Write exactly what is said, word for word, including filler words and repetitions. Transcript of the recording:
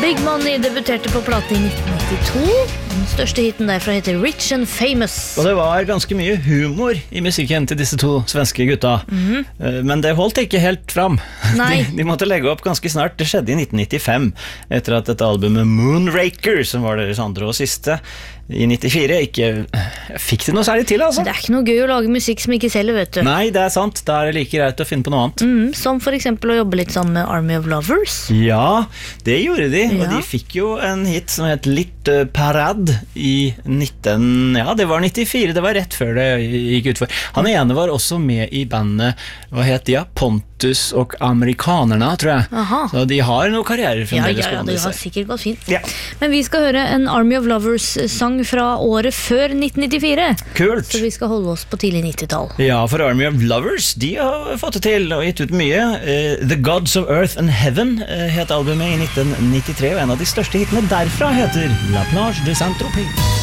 Big Money debuterte på platen i nitten nittito. Den største hiten derfra heter Rich and Famous. Og det var ganske mye humor i musikken til disse to svenske gutta. Mm-hmm. Men det holdt ikke helt fram. Nei. De, de måtte legge opp ganske snart. Det skjedde i nitten nittifem, etter at dette albumet Moonraker, som var deres andre og siste, i nittifire, ikke fikk det noe særlig til, altså. Det er ikke noe gøy å lage musikk som ikke selger, vet du. Nei, det er sant. Da er det like greit å finne på noe annet. Mm, som for eksempel å jobbe litt sammen med Army of Lovers. Ja, det gjorde de, ja. Og de fikk jo en hit som het Litt uh, Parad i nitten... Ja, det var nittifire, det var rett før det gikk ut for. Han ene var også med i bandet, hva het de? Ja, Pontus og Amerikanerna, tror jeg. Aha. Så de har noen karrierer fremdeles. Ja, ja, ja, det har sikkert gått fint. Ja. Men vi skal høre en Army of Lovers-sang fra året før nitten nittifire. Kult. Så vi skal holde oss på tidlig nittitall. Ja, for Army of Lovers, de har fått det til og gitt ut mye. Uh, The Gods of Earth and Heaven uh, het albumet i nitten nittitre, og en av de største hitene derfra heter La Plage de Saint-Tropez.